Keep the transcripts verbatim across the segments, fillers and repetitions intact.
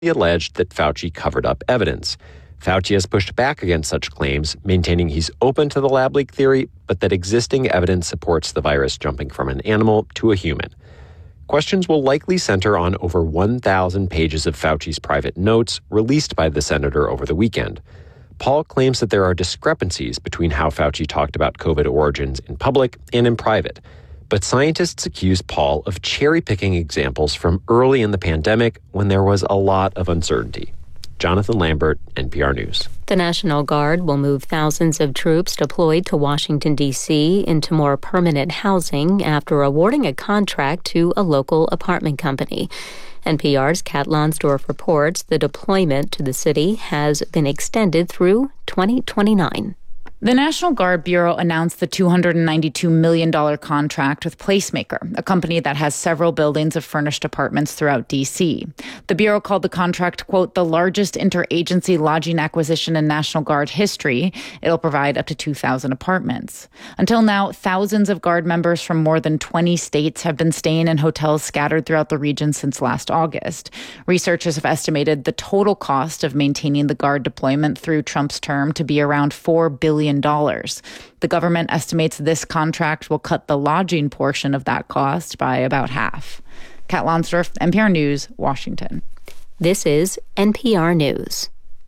alleged that Fauci covered up evidence. Fauci has pushed back against such claims, maintaining he's open to the lab leak theory, but that existing evidence supports the virus jumping from an animal to a human. Questions will likely center on over one thousand pages of Fauci's private notes released by the senator over the weekend. Paul claims that there are discrepancies between how Fauci talked about COVID origins in public and in private. But scientists accuse Paul of cherry-picking examples from early in the pandemic when there was a lot of uncertainty. Jonathan Lambert, N P R News. The National Guard will move thousands of troops deployed to Washington, D C into more permanent housing after awarding a contract to a local apartment company. N P R's Kat Lonsdorf reports the deployment to the city has been extended through twenty twenty-nine. The National Guard Bureau announced the two hundred ninety-two million dollars contract with Placemaker, a company that has several buildings of furnished apartments throughout D C. The Bureau called the contract, quote, the largest interagency lodging acquisition in National Guard history. It'll provide up to two thousand apartments. Until now, thousands of Guard members from more than twenty states have been staying in hotels scattered throughout the region since last August. Researchers have estimated the total cost of maintaining the Guard deployment through Trump's term to be around four billion dollars. The government estimates this contract will cut the lodging portion of that cost by about half. Kat Lonsdorf, N P R News, Washington. This is N P R News.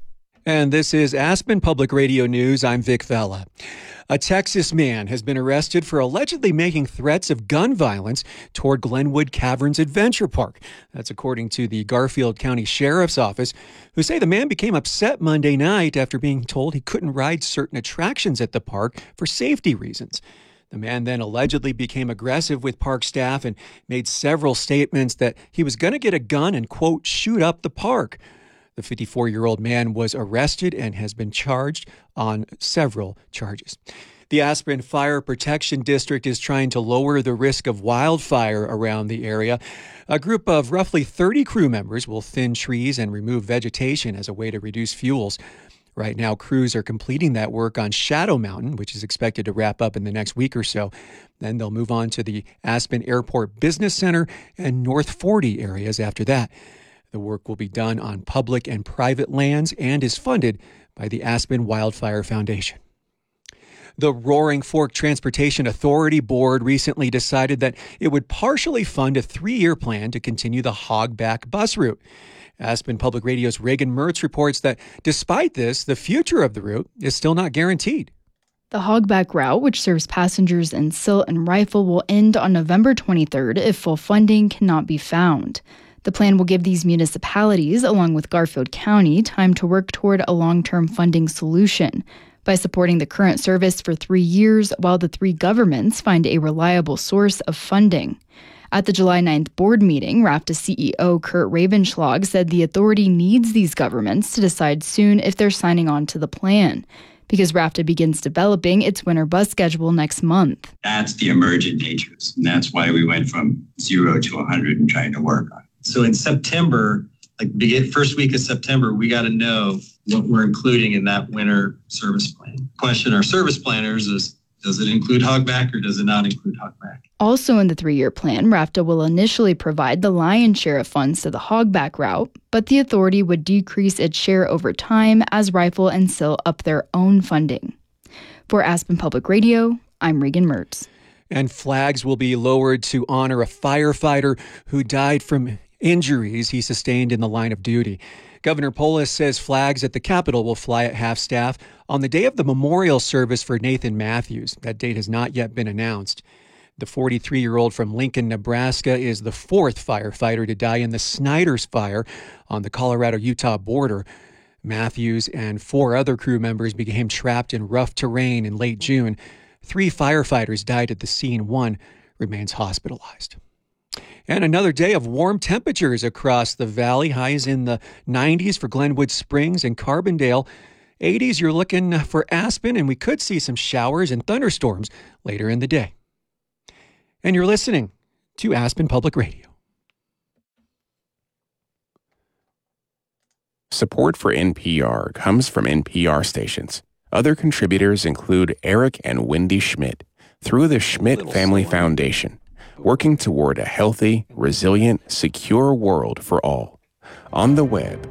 And this is Aspen Public Radio News. I'm Vic Vela. A Texas man has been arrested for allegedly making threats of gun violence toward Glenwood Caverns Adventure Park. That's according to the Garfield County Sheriff's Office, who say the man became upset Monday night after being told he couldn't ride certain attractions at the park for safety reasons. The man then allegedly became aggressive with park staff and made several statements that he was going to get a gun and, quote, shoot up the park. The fifty-four-year-old man was arrested and has been charged on several charges. The Aspen Fire Protection District is trying to lower the risk of wildfire around the area. A group of roughly thirty crew members will thin trees and remove vegetation as a way to reduce fuels. Right now, crews are completing that work on Shadow Mountain, which is expected to wrap up in the next week or so. Then they'll move on to the Aspen Airport Business Center and North forty areas after that. The work will be done on public and private lands and is funded by the Aspen Wildfire Foundation. The Roaring Fork Transportation Authority Board recently decided that it would partially fund a three-year plan to continue the Hogback bus route. Aspen Public Radio's Reagan Mertz reports that despite this, the future of the route is still not guaranteed. The Hogback route, which serves passengers in Silt and Rifle, will end on November twenty-third if full funding cannot be found. The plan will give these municipalities, along with Garfield County, time to work toward a long-term funding solution by supporting the current service for three years while the three governments find a reliable source of funding. At the July ninth board meeting, RAFTA C E O Kurt Ravenschlag said the authority needs these governments to decide soon if they're signing on to the plan, because RAFTA begins developing its winter bus schedule next month. That's the emergent natures, and that's why we went from zero to one hundred and trying to work on it. So in September, like begin first week of September, we got to know what we're including in that winter service plan. Question our service planners is, does it include Hogback or does it not include Hogback? Also in the three-year plan, RAFTA will initially provide the lion's share of funds to the Hogback route, but the authority would decrease its share over time as Rifle and Silt up their own funding. For Aspen Public Radio, I'm Reagan Mertz. And flags will be lowered to honor a firefighter who died from injuries he sustained in the line of duty. Governor Polis says flags at the Capitol will fly at half-staff on the day of the memorial service for Nathan Matthews. That date has not yet been announced. The forty-three-year-old from Lincoln, Nebraska, is the fourth firefighter to die in the Snyder's fire on the Colorado-Utah border. Matthews and four other crew members became trapped in rough terrain in late June. Three firefighters died at the scene. One remains hospitalized. And another day of warm temperatures across the valley. Highs in the nineties for Glenwood Springs and Carbondale. eighties, you're looking for Aspen, and we could see some showers and thunderstorms later in the day. And you're listening to Aspen Public Radio. Support for N P R comes from N P R stations. Other contributors include Eric and Wendy Schmidt through the Schmidt Family Foundation, working toward a healthy, resilient, secure world for all. on the web